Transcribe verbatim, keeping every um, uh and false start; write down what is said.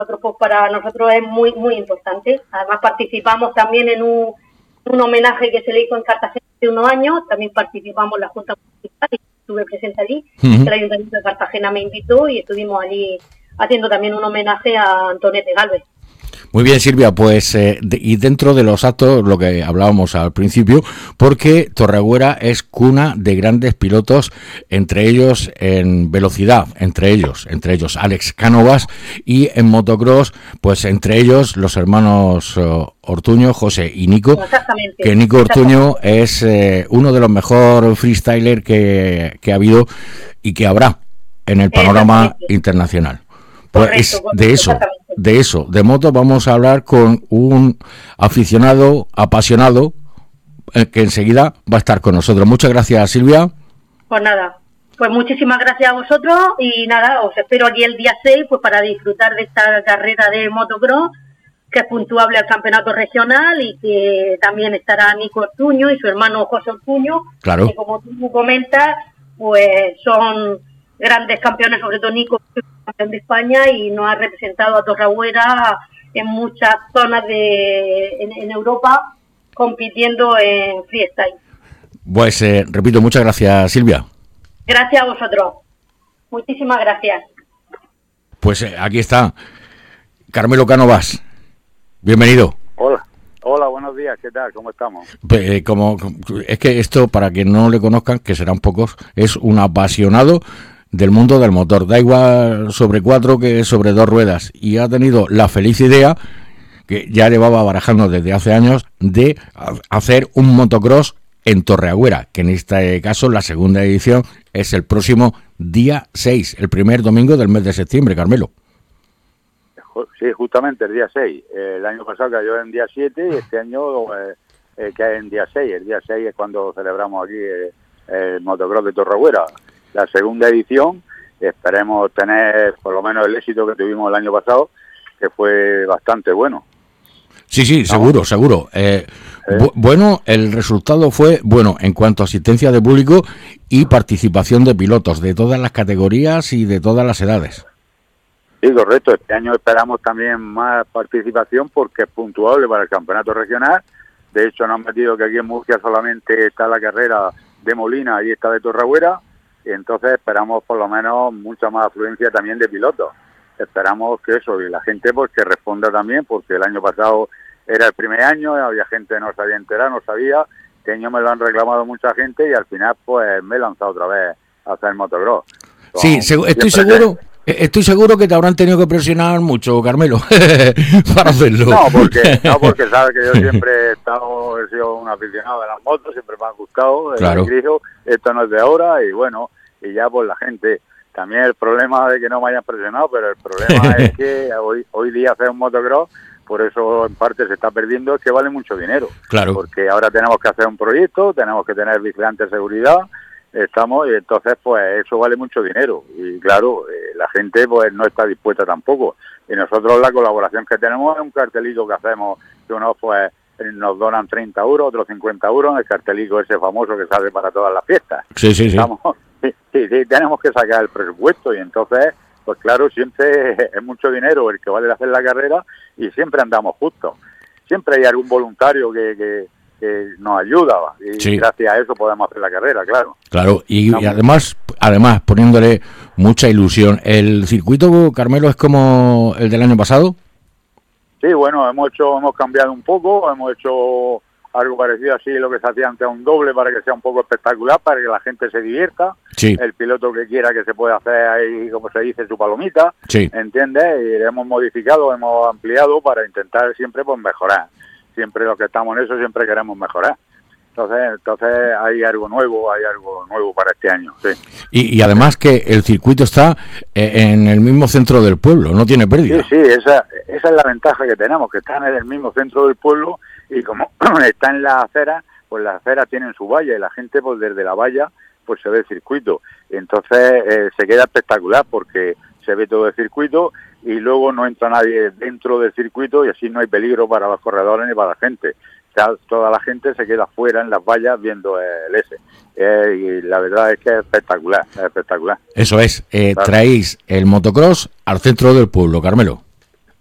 nosotros, pues para nosotros es muy muy importante. Además participamos también en un, un homenaje que se le hizo en Cartagena hace unos años, también participamos en la Junta Municipal y estuve presente allí, uh-huh. El Ayuntamiento de Cartagena me invitó y estuvimos allí haciendo también un homenaje a Antonete Galvez. Muy bien, Silvia, pues eh, de, y dentro de los actos, lo que hablábamos al principio, porque Torreagüera es cuna de grandes pilotos, entre ellos en velocidad, entre ellos, entre ellos Alex Cánovas, y en motocross, pues entre ellos los hermanos uh, Ortuño, José y Nico, que Nico Ortuño es eh, uno de los mejores freestylers que, que ha habido y que habrá en el panorama internacional. Pues correcto, es de eso, de eso, de moto vamos a hablar con un aficionado, apasionado, eh, que enseguida va a estar con nosotros. Muchas gracias, Silvia. Pues nada, pues muchísimas gracias a vosotros y nada, os espero aquí el día seis pues para disfrutar de esta carrera de motocross, que es puntuable al campeonato regional y que también estará Nico Ortuño y su hermano José Ortuño, claro. Que como tú comentas, pues son grandes campeones, sobre todo Nico, campeón de España y nos ha representado a Torreagüera en muchas zonas de en, en Europa compitiendo en freestyle. Pues eh, repito, muchas gracias, Silvia. Gracias a vosotros. Muchísimas gracias. Pues eh, aquí está Carmelo Cánovas. Bienvenido. Hola. Hola, buenos días, ¿qué tal? ¿Cómo estamos? Pues, eh, como es que esto, para quien no le conozcan, que serán pocos, es un apasionado del mundo del motor, da igual sobre cuatro que sobre dos ruedas, y ha tenido la feliz idea, que ya llevaba barajando desde hace años, de hacer un motocross en Torreagüera, que en este caso la segunda edición es el próximo día seis, el primer domingo del mes de septiembre, Carmelo. Sí, justamente el día seis, el año pasado cayó en día siete y este año eh, eh, cae en día seis, el día seis es cuando celebramos aquí eh, el motocross de Torreagüera. La segunda edición, esperemos tener por lo menos el éxito que tuvimos el año pasado, que fue bastante bueno. Sí, sí, seguro, seguro. Eh, ¿Eh? Bu- bueno, el resultado fue bueno en cuanto a asistencia de público y participación de pilotos de todas las categorías y de todas las edades. Sí, correcto. Este año esperamos también más participación porque es puntuable para el campeonato regional. De hecho, nos han metido que aquí en Murcia solamente está la carrera de Molina y está de Torreagüera. Y entonces esperamos por lo menos mucha más afluencia también de pilotos. Esperamos que eso, y la gente pues que responda también, porque el año pasado era el primer año, había gente que no sabía enterar, no sabía. Este año me lo han reclamado mucha gente y al final pues me he lanzado otra vez a hacer motocross. Sí, seg- estoy seguro... Estoy seguro que te habrán tenido que presionar mucho, Carmelo, para hacerlo. No, porque no porque sabes que yo siempre he estado, he sido un aficionado de las motos, siempre me han gustado. Claro. Grijo, esto no es de ahora y bueno, y ya pues la gente. También el problema de que no me hayan presionado, pero el problema es que hoy hoy día hacer un motocross, por eso en parte se está perdiendo, es que vale mucho dinero. Claro. Porque ahora tenemos que hacer un proyecto, tenemos que tener vigilantes de seguridad. Estamos y entonces pues eso vale mucho dinero y claro eh, la gente pues no está dispuesta tampoco y nosotros la colaboración que tenemos es un cartelito que hacemos que unos pues nos donan treinta euros, otros cincuenta euros en el cartelito ese famoso que sale para todas las fiestas. Sí, sí, sí. Estamos, sí, sí, sí, tenemos que sacar el presupuesto y entonces pues claro siempre es mucho dinero el que vale hacer la carrera y siempre andamos justos. Siempre hay algún voluntario que, que que nos ayuda y sí. Gracias a eso podemos hacer la carrera, claro. Claro, y, y además además poniéndole mucha ilusión. ¿El circuito, Carmelo, es como el del año pasado? Sí, bueno, hemos hecho hemos cambiado un poco, hemos hecho algo parecido así lo que se hacía antes, un doble para que sea un poco espectacular, para que la gente se divierta. Sí. El piloto que quiera que se pueda hacer ahí, como se dice, su palomita, sí. ¿Entiendes? Y hemos modificado, hemos ampliado para intentar siempre pues mejorar. Siempre los que estamos en eso siempre queremos mejorar. Entonces, entonces hay algo nuevo, hay algo nuevo para este año, sí. Y, y además que el circuito está eh, en el mismo centro del pueblo, no tiene pérdida. Sí, sí, esa, esa es la ventaja que tenemos, que están en el mismo centro del pueblo y como está en la acera, pues las aceras tienen su valla y la gente pues desde la valla pues se ve el circuito. Entonces eh, se queda espectacular porque se ve todo el circuito y luego no entra nadie dentro del circuito y así no hay peligro para los corredores ni para la gente. O sea, toda la gente se queda fuera en las vallas viendo el S. Eh, y la verdad es que es espectacular, es espectacular. Eso es, eh, claro. Traéis el motocross al centro del pueblo, Carmelo.